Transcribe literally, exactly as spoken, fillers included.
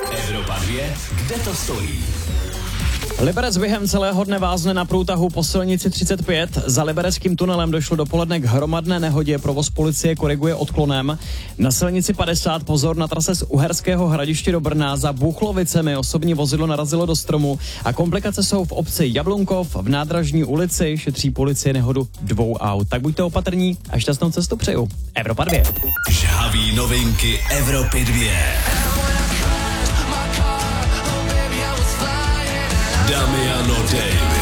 Evropa dvě, kde to stojí? Liberec během celého dne vázne na průtahu po silnici třicet pět. Za libereckým tunelem došlo dopoledne k hromadné nehodě, provoz policie koriguje odklonem. Na silnici padesát pozor na trase z Uherského Hradiště do Brna, za Buchlovicemi osobní vozidlo narazilo do stromu a komplikace jsou v obci Jablunkov, v Nádražní ulici, šetří policie nehodu dvou aut. Tak buďte opatrní a šťastnou cestu přeju. Evropa dvě. Žhaví novinky Evropy dvě. Damiano David.